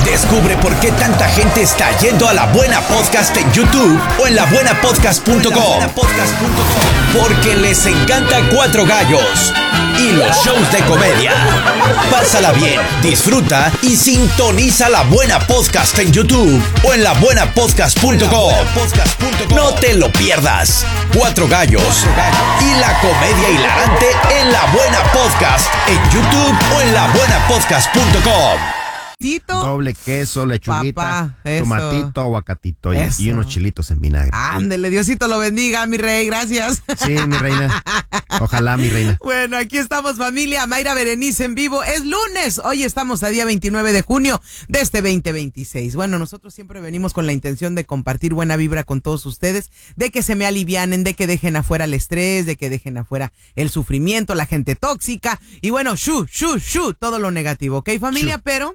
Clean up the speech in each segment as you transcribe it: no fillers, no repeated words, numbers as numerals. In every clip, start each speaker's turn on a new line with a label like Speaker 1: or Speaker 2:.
Speaker 1: Descubre por qué tanta gente está yendo a La Buena Podcast en YouTube o en labuenapodcast.com. Porque les encanta Cuatro Gallos y los shows de comedia. Pásala bien, disfruta y sintoniza La Buena Podcast en YouTube o en labuenapodcast.com. No te lo pierdas. Cuatro Gallos y la comedia hilarante en La Buena Podcast en YouTube o en labuenapodcast.com.
Speaker 2: Doble queso, lechuguita,
Speaker 3: Papá,
Speaker 2: tomatito, aguacatito y unos chilitos en vinagre.
Speaker 3: Ándele, Diosito lo bendiga, mi rey, gracias.
Speaker 2: Sí, mi reina. Ojalá, mi reina.
Speaker 3: Bueno, aquí estamos, familia. Mayra Berenice en vivo. Es lunes. Hoy estamos a día 29 de junio de este 2026. Bueno, nosotros siempre venimos con la intención de compartir buena vibra con todos ustedes, de que se me alivianen, de que dejen afuera el estrés, de que dejen afuera el sufrimiento, la gente tóxica y bueno, todo lo negativo, ¿ok, familia? Pero...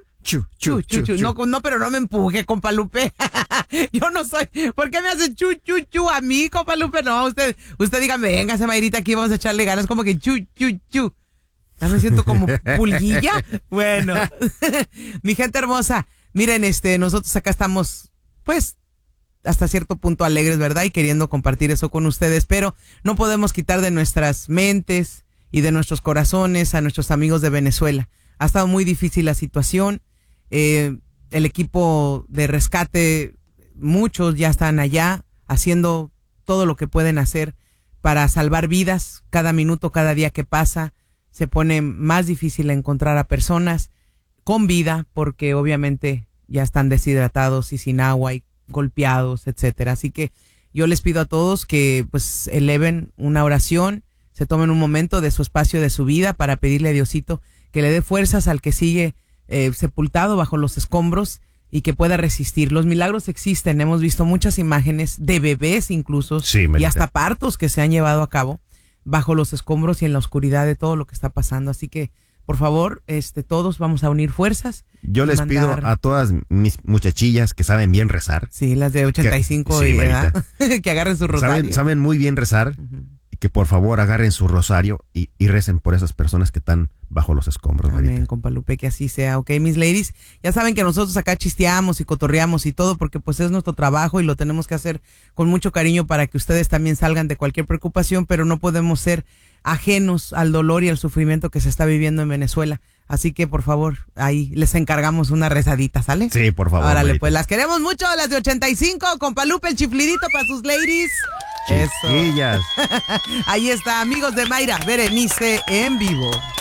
Speaker 3: No, pero no me empuje, compa Lupe. Yo no soy. ¿Por qué me hace chu a mí, compa Lupe? No, usted dígame, véngase, Mayrita, aquí vamos a echarle ganas, como que chu. Ya me siento como pulguilla. Bueno, mi gente hermosa, miren, nosotros acá estamos, pues, hasta cierto punto alegres, ¿verdad? Y queriendo compartir eso con ustedes, pero no podemos quitar de nuestras mentes y de nuestros corazones a nuestros amigos de Venezuela. Ha estado muy difícil la situación. El equipo de rescate, muchos ya están allá haciendo todo lo que pueden hacer para salvar vidas. Cada minuto, cada día que pasa, se pone más difícil encontrar a personas con vida porque obviamente ya están deshidratados y sin agua y golpeados, etcétera. Así que yo les pido a todos que pues eleven una oración, se tomen un momento de su espacio de su vida para pedirle a Diosito que le dé fuerzas al que sigue sepultado bajo los escombros y que pueda resistir. Los milagros existen, hemos visto muchas imágenes de bebés incluso y hasta partos que se han llevado a cabo bajo los escombros y en la oscuridad de todo lo que está pasando. Así que, por favor, todos vamos a unir fuerzas.
Speaker 2: Yo les pido a todas mis muchachillas que saben bien rezar.
Speaker 3: Sí, las de 85 y edad, que agarren su rosario.
Speaker 2: Saben muy bien rezar. Y que por favor agarren su rosario y recen por esas personas que están bajo los escombros.
Speaker 3: Amén, compa Lupe, que así sea, ok, mis ladies. Ya saben que nosotros acá chisteamos y cotorreamos y todo porque pues es nuestro trabajo y lo tenemos que hacer con mucho cariño para que ustedes también salgan de cualquier preocupación, pero no podemos ser ajenos al dolor y al sufrimiento que se está viviendo en Venezuela. Así que, por favor, ahí les encargamos una rezadita, ¿sale?
Speaker 2: Sí, por favor.
Speaker 3: Órale, pues las queremos mucho, las de 85, compa Lupe, el chiflidito para sus ladies.
Speaker 2: Chiquillas.
Speaker 3: Eso. Ahí está, amigos de Mayra Berenice en vivo.